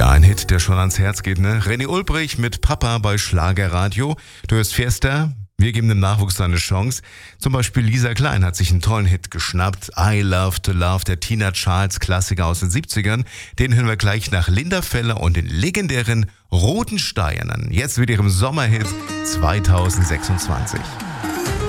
Ja, ein Hit, der schon ans Herz geht, ne? René Ulbrich mit Papa bei Schlagerradio. Du hörst Fiesta. Wir geben dem Nachwuchs eine Chance. Zum Beispiel Lisa Klein hat sich einen tollen Hit geschnappt. I Love to Love, der Tina Charles Klassiker aus den 70ern. Den hören wir gleich nach Linda Feller und den legendären Roten Steinern. Jetzt mit ihrem Sommerhit 2026.